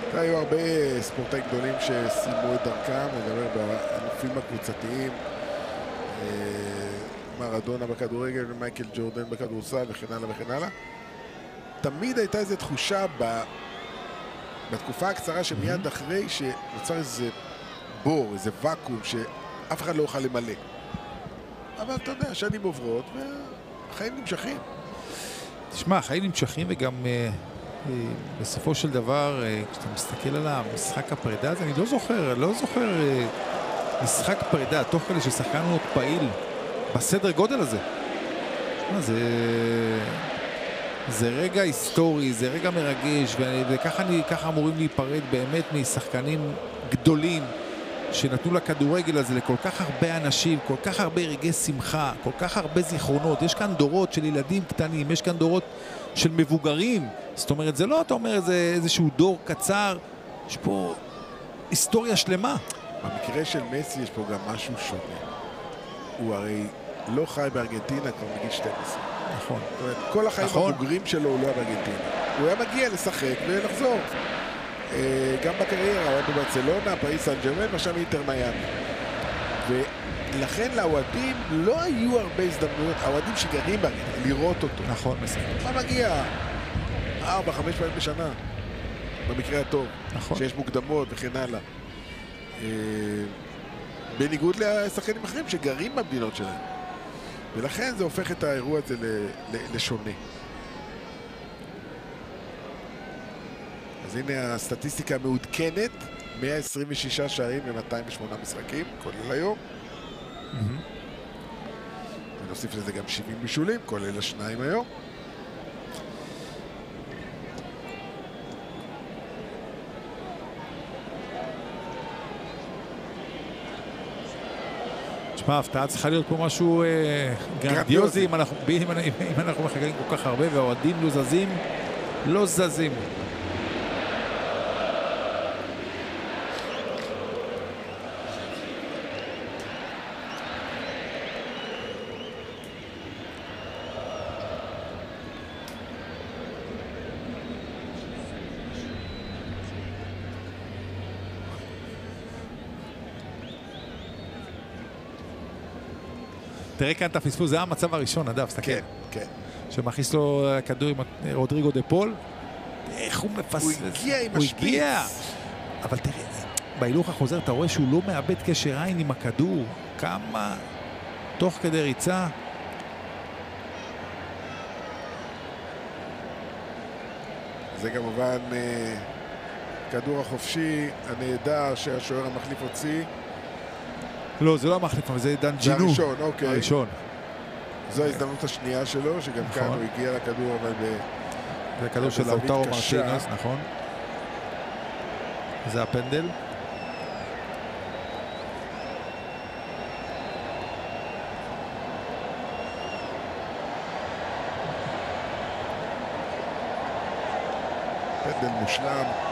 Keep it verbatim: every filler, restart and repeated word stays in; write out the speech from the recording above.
היו הרבה ספורטאים גדולים שסיימו את דרכם, נדבר בענפים הקבוצתיים, מרדונה בכדורגל ומייקל ג'ורדן בכדורסל וכן הלאה וכן הלאה. תמיד הייתה איזו תחושה ב... בתקופה הקצרה שמיד mm-hmm. אחרי שנוצר איזה בור, איזה וקום שאף אחד לא יוכל למלא. אבל אתה יודע, שנים עוברות והחיים נמשכים. תשמע, החיים נמשכים וגם אה, אה, בסופו של דבר, אה, כשאתה מסתכל על המשחק הפרידה, אז אני לא זוכר, לא זוכר אה, משחק פרידה, תוך כדי ששחקן הוא פעיל בסדר גודל הזה. תשמע, זה... זה רגע היסטורי, זה רגע מרגש, וככה אני, ככה אמורים להיפרד באמת משחקנים גדולים שנתנו לכדורגל הזה לכל כך הרבה אנשים, כל כך הרבה רגעי שמחה, כל כך הרבה זיכרונות. יש כאן דורות של ילדים קטנים, יש כאן דורות של מבוגרים. זאת אומרת, זה לא, אתה אומר, זה איזשהו דור קצר, יש פה היסטוריה שלמה. במקרה של מסי יש פה גם משהו שונה. הוא הרי לא חי בארגנטינה כבר מגיל שתים עשרה. נכון. זאת אומרת, כל החיים נכון. הבוגרים שלו הוא לא בארגנטינה. הוא היה מגיע לשחק ולחזור. גם בקריירה, הוא היה בברצלונה, פריס סן ז'רמן, ועכשיו אינטר מיאמי. ולכן לאוהדים לא היו הרבה הזדמנויות, האוהדים שגרים בארגנטינה, לראות אותו. נכון, מסכים. מה מגיע? ארבע, חמש פעמים בשנה. במקרה הטוב. נכון. שיש מוקדמות וכן הלאה. בניגוד לשחקנים אחרים שגרים במדינות שלהם. ולכן זה הופך את האירוע הזה לשונה. אז הנה הסטטיסטיקה המעודכנת, מאה עשרים ושישה שערים ו-מאתיים ושמונה משחקים, כולל היום. ונוסיף לזה גם שבעים בישולים, כולל השניים היום. תשמע, ההפתעה צריכה להיות פה משהו גרנדיוזי, אם אנחנו מחכים כל כך הרבה והאוהדים לא זזים, לא זזים. תראה כאן את הפספוס, זה המצב הראשון, נדב, סתכל. כן, כן. שמכניס לו כדור עם רודריגו דה פול. איך הוא מפספס. הוא הגיע עם השפיץ. הוא הגיע. אבל תראה, בהילוך החוזר אתה רואה שהוא לא מאבד קשר עין עם הכדור. כמה תוך כדי ריצה. זה כמובן כדור החופשי הנהדר שהשוער המחליף הוציא. לא, זה לא המחליף, אבל זה דן ג'ינו. זה הראשון, אוקיי. הראשון. זו ההזדמנות השנייה שלו, שגם כאן הוא הגיע לכדור, אבל ב... זה כדור של לאוטרו מרטינס, נכון. זה הפנדל. פנדל מושלם.